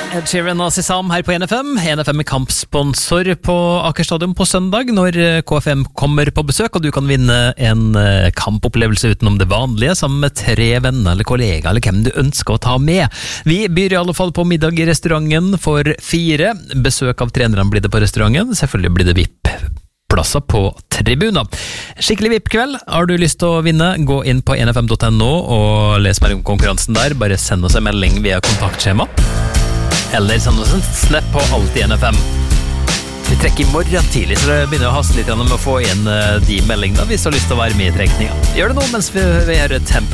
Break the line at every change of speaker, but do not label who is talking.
Ed Sheeran og Sesam her på NFM. NFM er kampsponsor på Aker Stadion på søndag når KFM kommer på besøk, og du kan vinne en kampopplevelse utenom det vanlige sammen med 3 venner eller kollegaer eller hvem du ønsker å ta med. Vi byr i alle fall på middag i restauranten for 4. Besøk av trenerne blir det på restauranten. Selvfølgelig blir det VIP-plasser på tribuner. Skikkelig VIP-kveld. Har du lyst til å vinne, gå inn på nfm.no og les mer om konkurransen der. Bare send oss en melding via kontaktskjema. Eller send oss en snap på Alltid NFM. Vi trekker i morgen tidlig, så det begynner å haste litt med å få inn de meldingene hvis du har lyst til å være med i trekninga. Gjør det nå mens vi hører tempo.